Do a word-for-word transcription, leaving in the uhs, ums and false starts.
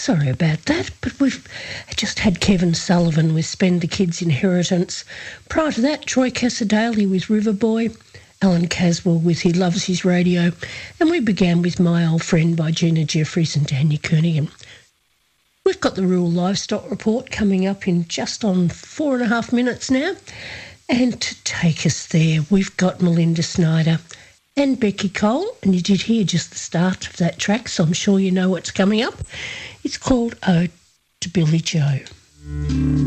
sorry about that, but we've just had Kevin Sullivan with Spend the Kids' Inheritance. Prior to that, Troy Casadale with Riverboy, Alan Caswell with He Loves His Radio, and we began with My Old Friend by Gina Jeffries and Tanya Kernigan. We've got the Rural Livestock Report coming up in just on four and a half minutes now, and to take us there, we've got Melinda Snyder and Becky Cole, and you did hear just the start of that track, so I'm sure you know what's coming up. It's called Ode to Billy Joe.